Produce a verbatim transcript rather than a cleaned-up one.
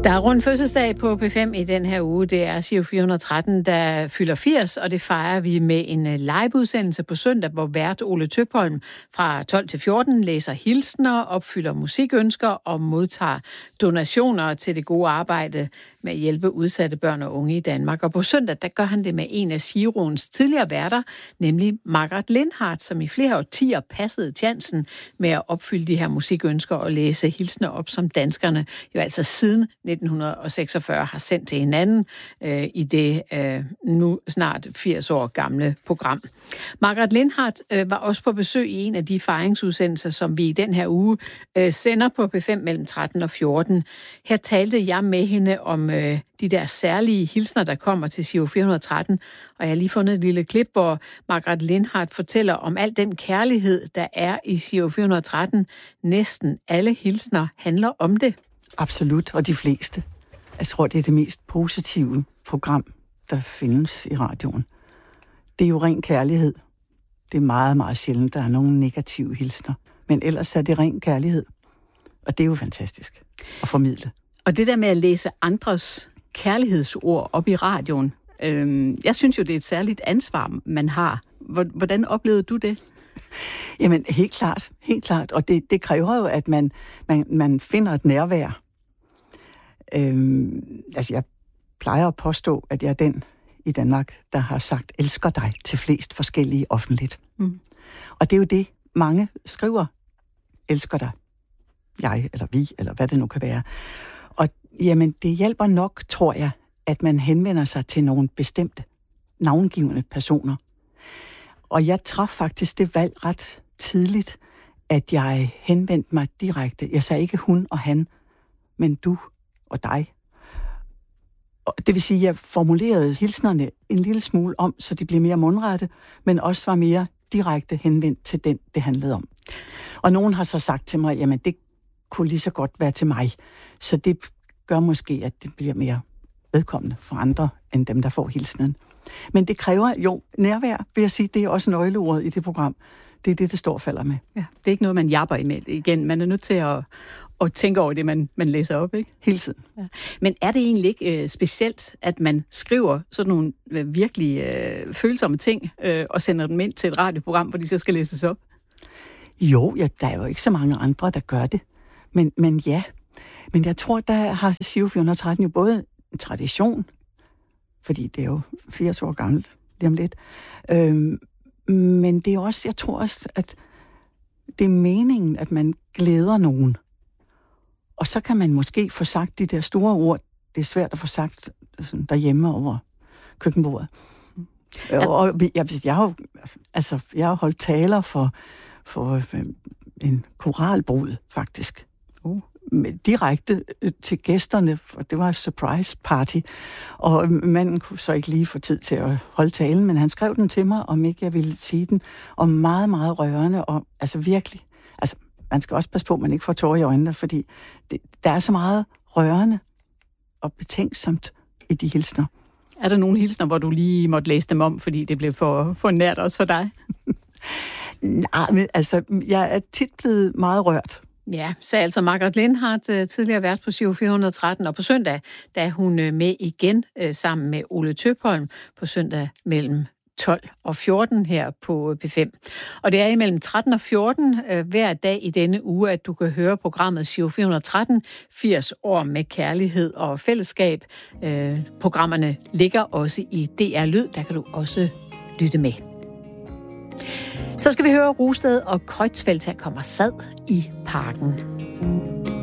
Der er rundt fødselsdag på P fem i den her uge. Det er Giro fire hundrede og tretten, der fylder firs, og det fejrer vi med en liveudsendelse på søndag, hvor vært Ole Tøpholm fra tolv til fjorten læser hilsner, opfylder musikønsker og modtager donationer til det gode arbejde med at hjælpe udsatte børn og unge i Danmark. Og på søndag, der gør han det med en af Giroens tidligere værter, nemlig Margaret Lindhardt, som i flere årtier passede chancen med at opfylde de her musikønsker og læse hilsner op, som danskerne jo altså siden nitten seksogfyrre har sendt til hinanden øh, i det øh, nu snart firs år gamle program. Margaret Lindhardt øh, var også på besøg i en af de fejringsudsendelser, som vi i den her uge øh, sender på P fem mellem tretten og fjorten. Her talte jeg med hende om øh, de der særlige hilsner, der kommer til Giro fire hundrede og tretten, og jeg har lige fundet et lille klip, hvor Margaret Lindhardt fortæller om al den kærlighed, der er i Giro fire hundrede og tretten. Næsten alle hilsner handler om det. Absolut, og de fleste. Jeg tror, det er det mest positive program, der findes i radioen. Det er jo ren kærlighed. Det er meget, meget sjældent, der er nogen negative hilsner. Men ellers er det ren kærlighed. Og det er jo fantastisk at formidle. Og det der med at læse andres kærlighedsord op i radioen, øh, jeg synes jo, det er et særligt ansvar, man har. Hvordan oplevede du det? Jamen, helt klart. Helt klart. Og det, det kræver jo, at man, man, man finder et nærvær. Øhm, altså, jeg plejer at påstå, at jeg er den i Danmark, der har sagt, elsker dig til flest forskellige offentligt. Mm. Og det er jo det, mange skriver, elsker dig. Jeg, eller vi, eller hvad det nu kan være. Og jamen, det hjælper nok, tror jeg, at man henvender sig til nogle bestemte, navngivende personer. Og jeg traf faktisk det valg ret tidligt, at jeg henvendte mig direkte. Jeg sagde ikke hun og han, men du og dig. Og det vil sige, at jeg formulerede hilsnerne en lille smule om, så de blev mere mundrette, men også var mere direkte henvendt til den, det handlede om. Og nogen har så sagt til mig, jamen det kunne lige så godt være til mig. Så det gør måske, at det bliver mere vedkommende for andre, end dem, der får hilsenen. Men det kræver jo nærvær, vil jeg sige, det er også nøgleordet i det program. Det er det, det står og falder med. Ja, det er ikke noget, man japper imellem igen. Man er nødt til at, at tænke over det, man, man læser op, ikke? Hele tiden. Ja. Men er det egentlig ikke øh, specielt, at man skriver sådan nogle øh, virkelig øh, følsomme ting, øh, og sender dem ind til et radioprogram, hvor de så skal læses op? Jo, ja, der er jo ikke så mange andre, der gør det. Men, men ja, men jeg tror, der har Giro fire hundrede og tretten jo både en tradition, fordi det er jo firs år gammelt, lige om lidt. Øhm, men det er også, jeg tror også, at det er meningen, at man glæder nogen. Og så kan man måske få sagt de der store ord. Det er svært at få sagt sådan, derhjemme over køkkenbordet. Ja. Og jeg, jeg, har, altså, jeg har holdt taler for, for en koralbrud, faktisk. Uh. Direkte til gæsterne, for det var et surprise party, og manden kunne så ikke lige få tid til at holde talen, men han skrev den til mig, om ikke jeg ville sige den, og meget, meget rørende, og altså virkelig, altså man skal også passe på, at man ikke får tårer i øjnene, fordi det, der er så meget rørende og betænksomt i de hilsner. Er der nogle hilsner, hvor du lige måtte læse dem om, fordi det blev for, for nært også for dig? Nej, men altså, jeg er tit blevet meget rørt. Ja, så altså Margaret Lindhardt, tidligere vært på Giro fire hundrede og tretten, og på søndag, der er hun med igen sammen med Ole Tøpholm på søndag mellem tolv og fjorten her på P fem. Og det er imellem tretten og fjorten hver dag i denne uge, at du kan høre programmet Giro fire hundrede og tretten, firs år med kærlighed og fællesskab. Programmerne ligger også i D R Lyd, der kan du også lytte med. Så skal vi høre Rosted og Kreutzfeldt, her kommer Sad i parken.